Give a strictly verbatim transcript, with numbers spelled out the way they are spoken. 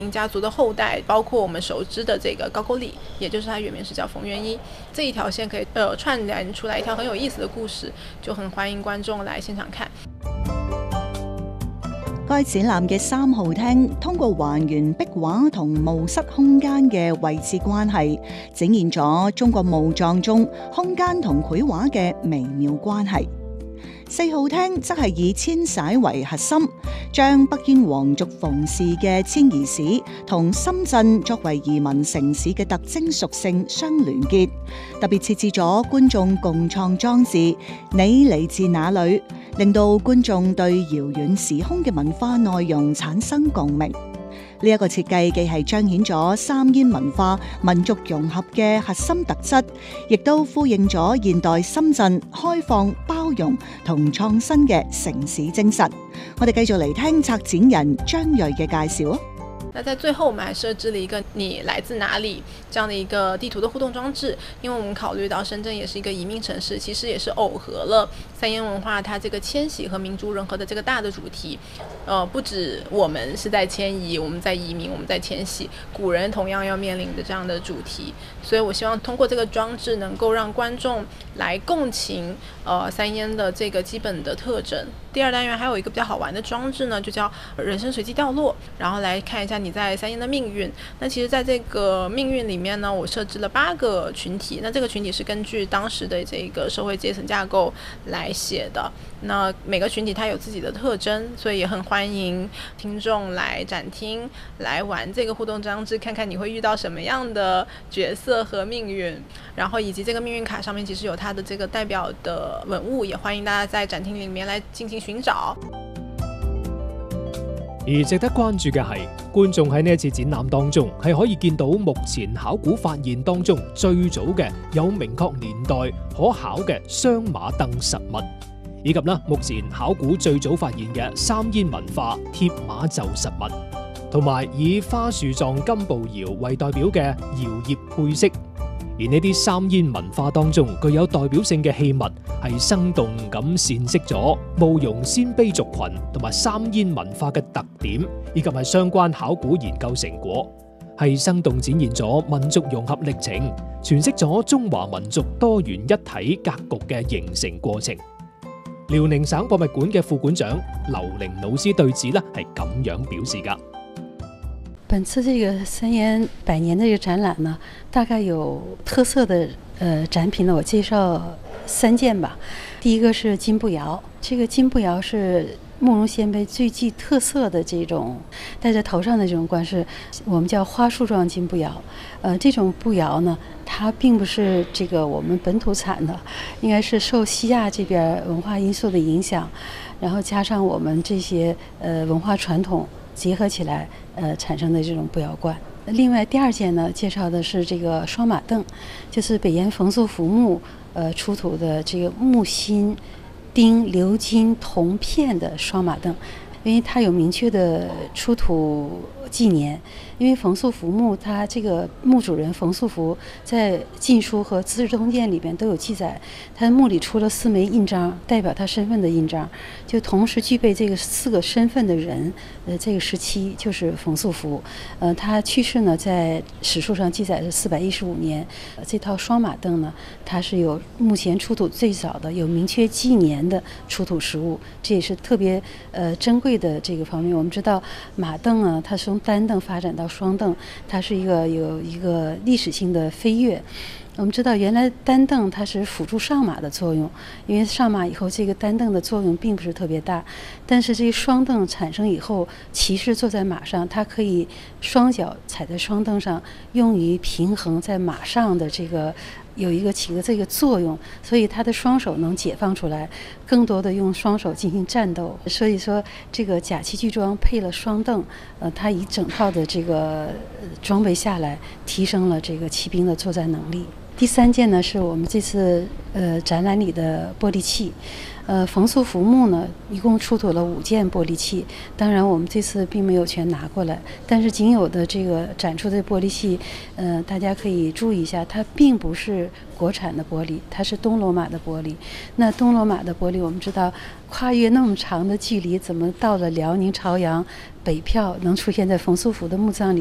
家族的后代，包括我们熟知的这个高句丽，也就是他原名是叫冯元一，这一条线可以呃串联出来一条很有意思的故事，就很欢迎观眾來現場看。 該展覽嘅三號廳通過還原壁畫同墓室空間嘅位置關係，展現咗中國墓葬中空間同繪畫嘅微妙關係。四號廳則係以遷徙為核心，將北燕皇族馮氏嘅遷移史同深圳作為移民城市嘅特徵屬性相聯結，特別設置咗觀眾共創裝置《你嚟自哪裏》，令到觀眾對遙遠時空嘅文化內容產生共鳴。呢一個設計既係彰顯咗三煙文化民族融合嘅核心特質，亦都呼應咗現代深圳開放、包容同創新嘅城市精神。我哋繼續嚟聽策展人張睿嘅介紹。 那在最後我們還設置了一個你來自哪裡這樣的一個地圖的互動裝置，因為我們考慮到深圳也是一個移民城市，其實也是耦合了三煙文化它這個遷徙和民族融合的這個大的主題。呃，不止我們是在遷移，我們在移民，我們在遷徙，古人同樣要面臨的這樣的主題，所以我希望通過這個裝置能夠讓觀眾來共情呃三煙的這個基本的特徵。第二單元還有一個比較好玩的裝置呢，就叫人生隨機掉落，然後來看一下你在三煙的命運。那其實在這個命運裡面呢，我設置了八個群體，那這個群體是根據當時的這個社會階層架構來寫的。那每個群體它有自己的特徵，所以也很歡迎聽眾來展廳來玩這個互動裝置，看看你會遇到什麼樣的角色和命運，然後以及這個命運卡上面其實有它的這個代表的文物，也歡迎大家在展廳裡面來進行尋找。 而值得關注嘅係，觀眾喺呢一次展覽當中係可以見到目前考古發現當中最早嘅有明確年代可考嘅雙馬鐙實物，以及啦目前考古最早發現嘅三煙文化鐵馬袖實物，同埋以花樹狀金步搖為代表嘅搖葉配飾。而呢啲三煙文化當中具有代表性嘅器物，係生動咁闡釋咗慕容鮮卑族群同埋三煙文化嘅特點，以及係相關考古研究成果，係生動展現咗民族融合歷程，詮釋咗中華民族多元一體格局嘅形成過程。遼寧省博物館嘅副館長劉玲老師對此呢係咁樣表示㗎。 本次這個三煙百年的這個展覽呢，大概有特色的呃展品呢，我介紹三件吧。第一個是金步搖，這個金步搖是慕容鮮卑最具特色的這種戴在頭上的這種冠飾，我們叫花樹狀金步搖。呃，這種步搖呢，它並不是這個我們本土產的，應該是受西亞這邊文化因素的影響，然後加上我們這些呃文化傳統結合起來，呃，產生的這種步搖冠。另外第二件呢，介紹的是這個雙馬鐙，就是北燕馮素服墓，呃，出土的這個木心、釘、鎏金、銅片的雙馬鐙，因為它有明確的出土紀年。因為馮素服墓，它這個墓主人馮素服在《晉書》和《資治通鑑》裡邊都有記載，他墓裡出了四枚印章，代表他身份的印章，就同時具備這個四個身份的人，呃，這個時期就是馮素服。呃，他去世呢，在史書上記載是四百一十五年。呃、這套雙馬鐙呢，它是有目前出土最早的有明確紀年的出土實物，這也是特別呃珍貴的這個方面。我們知道馬鐙呢，它從單鐙發展到雙鐙，它是一個有一個歷史性的飛躍。我們知道原來單鐙它是輔助上馬的作用，因為上馬以後這個單鐙的作用並不是特別大，但是這個雙鐙產生以後，騎士坐在馬上，他可以雙腳踩在雙鐙上，用於平衡在馬上的這個有一個起個這個作用，所以他的雙手能解放出來，更多的用雙手進行戰鬥。所以說這個甲騎具裝配了雙鐙，呃，他一整套的這個裝備下來，提升了這個騎兵的作戰能力。 第三件呢是我们这次呃展览里的玻璃器。呃，冯素浮木呢，一共出土了五件玻璃器。当然，我们这次并没有全拿过来，但是仅有的这个展出的玻璃器，呃，大家可以注意一下，它并不是国产的玻璃，它是东罗马的玻璃。那东罗马的玻璃，我们知道跨越那么长的距离，怎么到了辽宁朝阳北票，能出现在冯素浮的墓葬里？